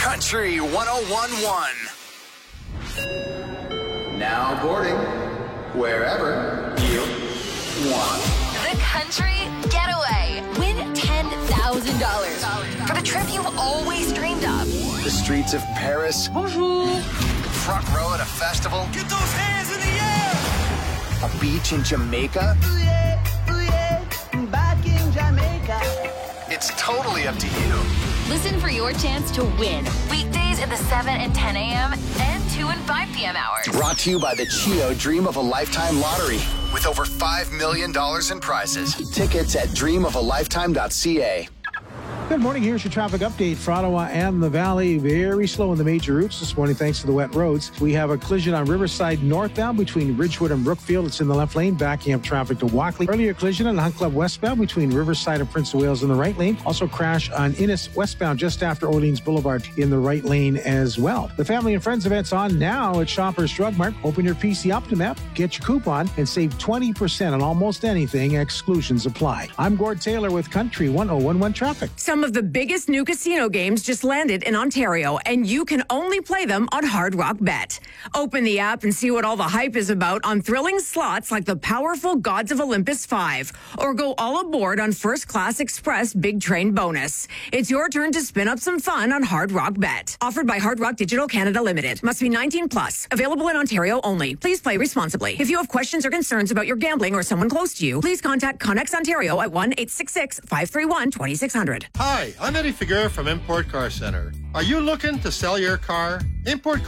Country 101.1. Now boarding wherever you want. The Country Getaway. Win $10,000 for the trip you've always dreamed of. The streets of Paris. Bonjour. Front row at a festival. Get those hands in the air! A beach in Jamaica. Ooh yeah, back in Jamaica. It's totally up to you. Listen for your chance to win. Weekdays at the 7 and 10 a.m. and 2 and 5 p.m. hours. Brought to you by the Chio Dream of a Lifetime Lottery with over $5 million in prizes. Tickets at dreamofalifetime.ca. Good morning. Here's your traffic update for Ottawa and the Valley. Very slow in the major routes this morning thanks to the wet roads. We have a collision on Riverside northbound between Ridgewood and Brookfield. It's in the left lane, backing up traffic to Walkley. Earlier collision on Hunt Club westbound between Riverside and Prince of Wales in the right lane. Also crash on Innis westbound just after Orleans Boulevard in the right lane as well. The Family and Friends event's on now at Shoppers Drug Mart. Open your PC Optim app, get your coupon, and save 20% on almost anything. Exclusions apply. I'm Gord Taylor with Country 101.1 Traffic. Some of the biggest new casino games just landed in Ontario, and you can only play them on Hard Rock Bet. Open the app and see what all the hype is about on thrilling slots like the powerful Gods of Olympus 5, or go all aboard on First Class Express Big Train Bonus. It's your turn to spin up some fun on Hard Rock Bet. Offered by Hard Rock Digital Canada Limited. Must be 19 plus. Available in Ontario only. Please play responsibly. If you have questions or concerns about your gambling or someone close to you, please contact Connex Ontario at 1-866-531-2600. Hi, I'm Eddie Figueroa from Import Car Center. Are you looking to sell your car? Import